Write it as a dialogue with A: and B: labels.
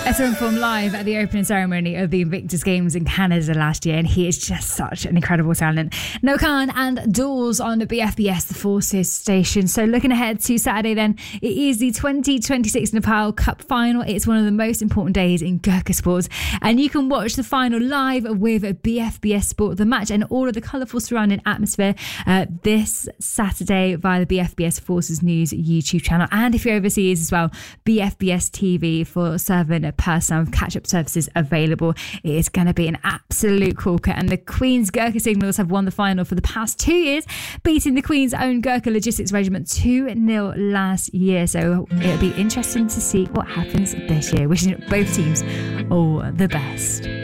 A: Esteban performed live at the opening ceremony of the Invictus Games in Canada last year, and he is just such an incredible talent. Noah Kahan and Doors on the BFBS, the Forces station. So looking ahead to Saturday then, it is the 2026 Nepal Cup final. It's one of the most important days in Gurkha sports, and you can watch the final live with BFBS Sport, the match and all of the colourful surrounding atmosphere this Saturday via the BFBS Forces News YouTube channel. And if you're overseas as well, BFBS TV for serving personal catch-up services available. It is going to be an absolute corker, and the Queen's Gurkha Signals have won the final for the past 2 years, beating the Queen's own Gurkha Logistics Regiment 2-0 last year. So it'll be interesting to see what happens this year. Wishing both teams all the best.